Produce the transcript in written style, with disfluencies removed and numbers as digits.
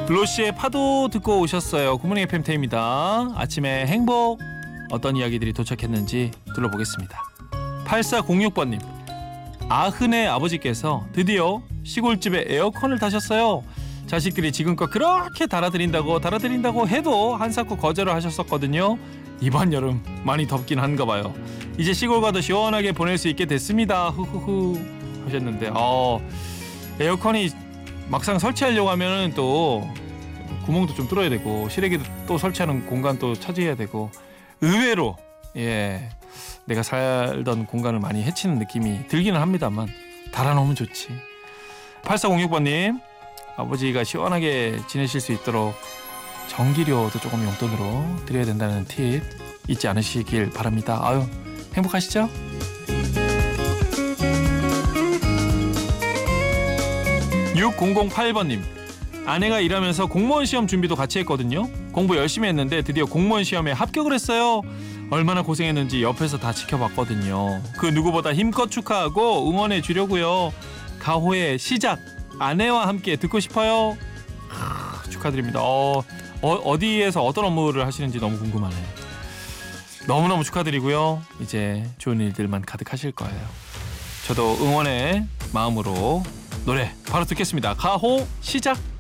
로시의 파도 듣고 오셨어요. 굿모닝 FM 태입니다. 아침에 행복 어떤 이야기들이 도착했는지 둘러보겠습니다. 8406번님, 아흔의 아버지께서 드디어 시골집에 에어컨을 다셨어요. 자식들이 지금껏 그렇게 달아드린다고 해도 한사코 거절을 하셨었거든요. 이번 여름 많이 덥긴 한가 봐요. 이제 시골 가도 시원하게 보낼 수 있게 됐습니다. 후후후 하셨는데, 에어컨이 막상 설치하려고 하면은 또 구멍도 좀 뚫어야 되고 실외기도 또 설치하는 공간 또 차지해야 되고, 의외로 내가 살던 공간을 많이 해치는 느낌이 들기는 합니다만 달아놓으면 좋지. 8406번님, 아버지가 시원하게 지내실 수 있도록 전기료도 조금 용돈으로 드려야 된다는 팁 잊지 않으시길 바랍니다. 아유, 행복하시죠? 6008번님, 아내가 일하면서 공무원 시험 준비도 같이 했거든요. 공부 열심히 했는데 드디어 공무원 시험에 합격을 했어요. 얼마나 고생했는지 옆에서 다 지켜봤거든요. 그 누구보다 힘껏 축하하고 응원해 주려고요. 가호의 시작, 아내와 함께 듣고 싶어요. 축하드립니다. 어디에서 어떤 업무를 하시는지 너무 궁금하네요. 너무너무 축하드리고요. 이제 좋은 일들만 가득하실 거예요. 저도 응원의 마음으로 노래 바로 듣겠습니다. 가호 시작.